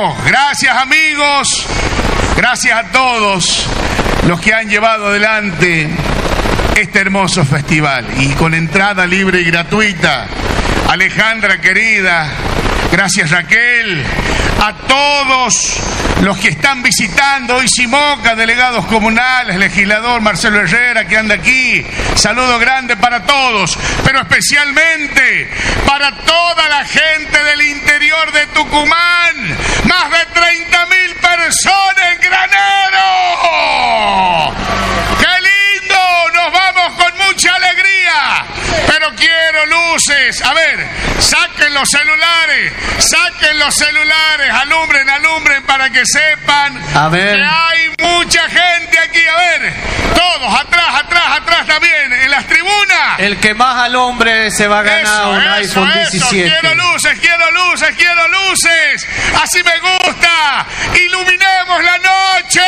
gracias amigos, gracias a todos los que han llevado adelante este hermoso festival y con entrada libre y gratuita. Alejandra querida, gracias Raquel, a todos los que están visitando hoy Simoca, delegados comunales, legislador Marcelo Herrera que anda aquí, saludo grande para todos, pero especialmente para toda la gente del interior de Tucumán, más de 30.000 personas en Granero. ¡Qué lindo! Nos vamos con mucha alegría, pero quiero luces. A ver, saquen los celulares, alumbren para que sepan que hay mucha gente aquí. A ver, todos, atrás también, en las tribunas. El que más alumbre se va a ganar un iPhone 17. Quiero luces, así me gusta. Iluminemos la noche.